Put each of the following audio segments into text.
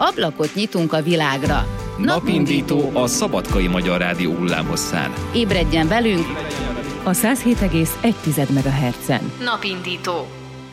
Ablakot nyitunk a világra. Napindító a Szabadkai Magyar Rádió hullámhosszán. Ébredjen velünk a 107,1 MHz-en. Napindító.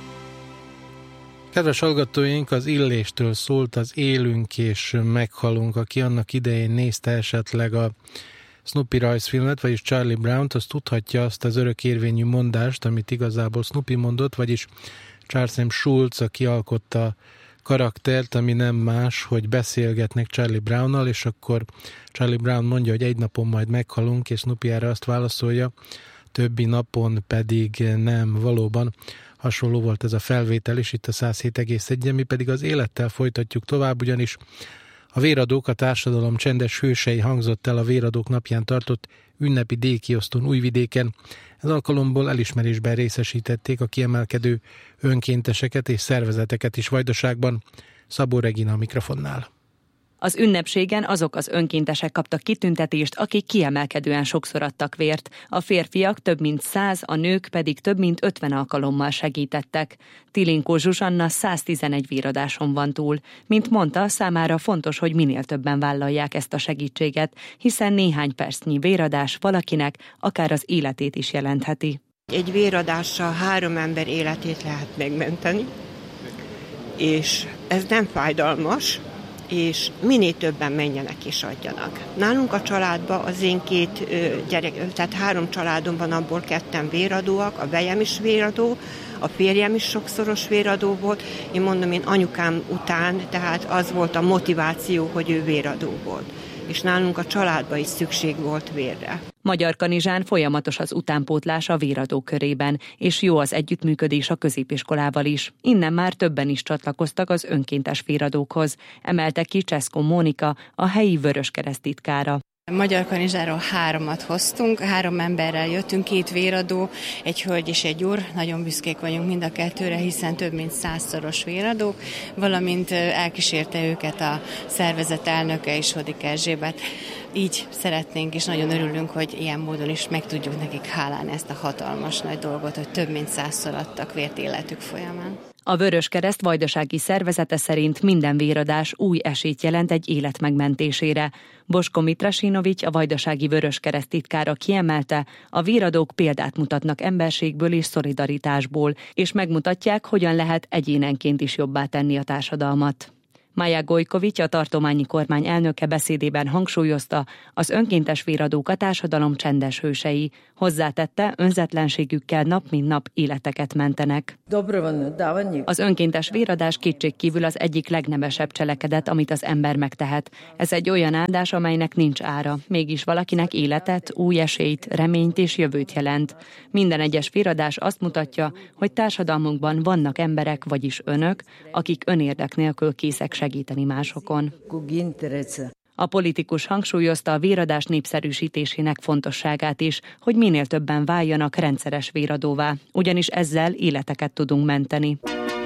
Kedves hallgatóink, az Illéstől szólt az Élünk és meghalunk. Aki annak idején nézte esetleg a Snoopy rajzfilmet, vagyis Charlie Brownt, az tudhatja azt az örökérvényű mondást, amit igazából Snoopy mondott, vagyis Charles M. Schulz, aki alkotta karaktert, ami nem más, hogy beszélgetnek Charlie Brownnal, és akkor Charlie Brown mondja, hogy egy napon majd meghalunk, és Snoopy erre azt válaszolja, többi napon pedig nem. Valóban hasonló volt ez a felvétel is itt a 107,1, mi pedig az élettel folytatjuk tovább, ugyanis a Véradók, a társadalom csendes hősei hangzott el a Véradók napján tartott ünnepi díjkiosztón Újvidéken. Ez alkalomból elismerésben részesítették a kiemelkedő önkénteseket és szervezeteket is Vajdaságban. Szabó Regina a mikrofonnál. Az ünnepségen azok az önkéntesek kaptak kitüntetést, akik kiemelkedően sokszor adtak vért. A férfiak több mint 100, a nők pedig több mint 50 alkalommal segítettek. Tilinkó Zsuzsanna 111 véradáson van túl. Mint mondta, számára fontos, hogy minél többen vállalják ezt a segítséget, hiszen néhány percnyi véradás valakinek akár az életét is jelentheti. Egy véradással 3 ember életét lehet megmenteni, és ez nem fájdalmas, és minél többen menjenek és adjanak. Nálunk a családban az én 2 gyerek, tehát 3 családomban abból 2 véradóak, a vejem is véradó, a férjem is sokszoros véradó volt. Én mondom, én anyukám után, tehát az volt a motiváció, hogy ő véradó volt. És nálunk a családban is szükség volt vérre. Magyar Kanizsán folyamatos az utánpótlás a véradó körében, és jó az együttműködés a középiskolával is. Innen már többen is csatlakoztak az önkéntes véradókhoz, emelte ki Cseszko Mónika, a helyi Vöröskereszt titkára. Magyar Kanizsáról 3-at hoztunk, 3 emberrel jöttünk, 2 véradó, egy hölgy és egy úr, nagyon büszkék vagyunk mind a 2-re, hiszen több mint 100-szoros véradók, valamint elkísérte őket a szervezet elnöke is, Hodik Erzsébet. Így szeretnénk, és nagyon örülünk, hogy ilyen módon is meg tudjuk nekik hálálni ezt a hatalmas nagy dolgot, hogy több mint 100-szor adtak vért életük folyamán. A Vöröskereszt vajdasági szervezete szerint minden véradás új esélyt jelent egy élet megmentésére. Bosko Mitrasinovics, a vajdasági Vöröskereszt titkára kiemelte, a véradók példát mutatnak emberségből és szolidaritásból, és megmutatják, hogyan lehet egyénenként is jobbá tenni a társadalmat. Maja Gojkovics, a tartományi kormány elnöke beszédében hangsúlyozta, az önkéntes véradók a társadalom csendes hősei. Hozzátette, önzetlenségükkel nap mint nap életeket mentenek. Az önkéntes véradás kétségkívül az egyik legnevesebb cselekedet, amit az ember megtehet. Ez egy olyan áldás, amelynek nincs ára. Mégis valakinek életet, új esélyt, reményt és jövőt jelent. Minden egyes véradás azt mutatja, hogy társadalmunkban vannak emberek, vagyis önök, akik önérdek nélkül készek segíteni másokon. A politikus hangsúlyozta a véradás népszerűsítésének fontosságát is, hogy minél többen váljanak rendszeres véradóvá, ugyanis ezzel életeket tudunk menteni.